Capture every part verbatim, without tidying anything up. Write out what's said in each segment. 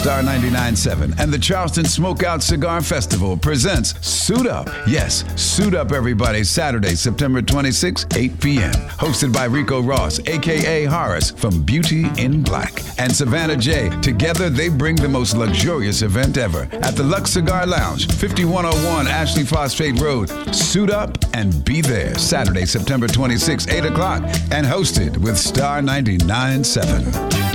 Star ninety-nine point seven and the Charleston Smokeout Cigar Festival presents Suit Up. Yes, Suit Up, everybody. Saturday, September twenty-sixth, eight p.m. Hosted by Rico Ross, a k a. Horace from Beauty in Black, and Savannah J. Together, they bring the most luxurious event ever at the Lux Cigar Lounge, fifty-one oh one Ashley Phosphate Road. Suit up and be there Saturday, September twenty-sixth, eight o'clock, and hosted with Star ninety-nine point seven.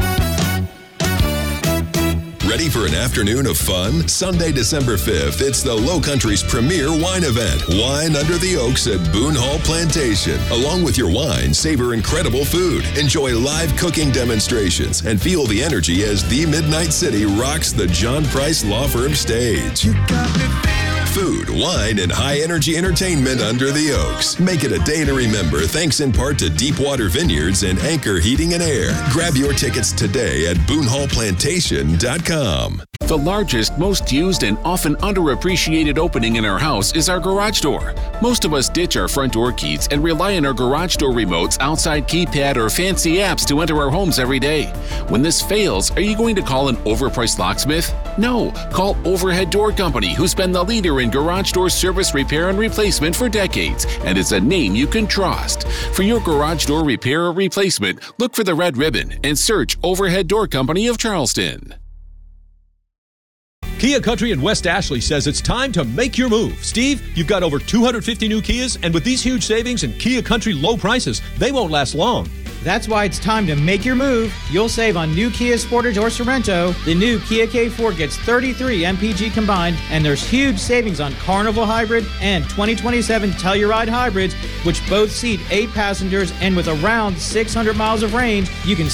Ready for an afternoon of fun? Sunday, December fifth, it's the Low Country's premier wine event. Wine Under the Oaks at Boone Hall Plantation. Along with your wine, savor incredible food, enjoy live cooking demonstrations, and feel the energy as the Midnight City rocks the John Price Law Firm stage. You got me feeling. Food, wine, and high-energy entertainment under the Oaks. Make it a day to remember thanks in part to Deepwater Vineyards and Anchor Heating and Air. Grab your tickets today at boone hall plantation dot com. The largest, most used, and often underappreciated opening in our house is our garage door. Most of us ditch our front door keys and rely on our garage door remotes, outside keypad, or fancy apps to enter our homes every day. When this fails, are you going to call an overpriced locksmith? No, call Overhead Door Company, who's been the leader in garage door service, repair, and replacement for decades, and it's a name you can trust. For your garage door repair or replacement, look for the red ribbon and search Overhead Door Company of Charleston. Kia Country in West Ashley says it's time to make your move. Steve, you've got over two hundred fifty new Kias, and with these huge savings and Kia Country low prices, they won't last long. That's why it's time to make your move. You'll save on new Kia Sportage or Sorrento. The new Kia K four gets thirty-three M P G combined, and there's huge savings on Carnival Hybrid and twenty twenty-seven Telluride Hybrids, which both seat eight passengers, and with around six hundred miles of range, you can